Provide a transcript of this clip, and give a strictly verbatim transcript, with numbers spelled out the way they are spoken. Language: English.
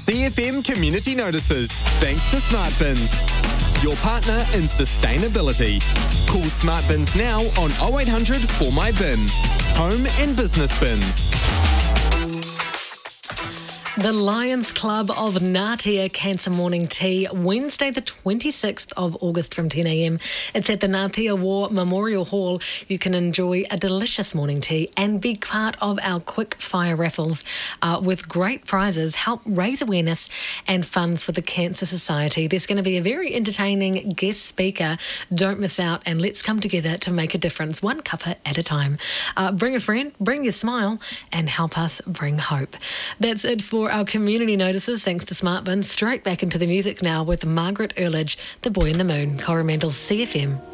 C F M Community Notices, thanks to Smart Bins, your partner in sustainability. Call Smart Bins now on oh eight hundred for my bin. Home and business bins. The Lions Club of Ngatea Cancer Morning Tea, Wednesday the twenty-sixth of August from ten a m. It's at the Ngatea War Memorial Hall. You can enjoy a delicious morning tea and be part of our quick fire raffles uh, with great prizes, help raise awareness and funds for the Cancer Society. There's going to be a very entertaining guest speaker. Don't miss out, and let's come together to make a difference, one cuppa at a time. Uh, bring a friend, bring your smile, and help us bring hope. That's it for our community notices, thanks to Smart Bin. Straight back into the music now with Margaret Earledge, The Boy in the Moon, Coromandel's C F M.